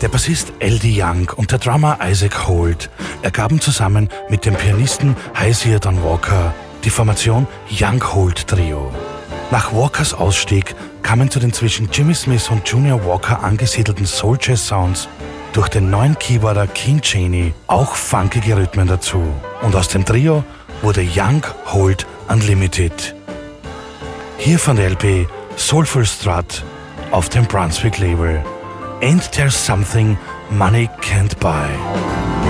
Der Bassist L.D. Young und der Drummer Isaac Holt ergaben zusammen mit dem Pianisten Hyacinth Walker die Formation Young-Holt Trio. Nach Walkers Ausstieg kamen zu den zwischen Jimmy Smith und Junior Walker angesiedelten Soul-Jazz-Sounds durch den neuen Keyboarder Ken Chaney auch funkige Rhythmen dazu. Und aus dem Trio wurde Young-Holt Unlimited. Hier von der LP Soulful Strut auf dem Brunswick Label. And There's Something Money Can't Buy.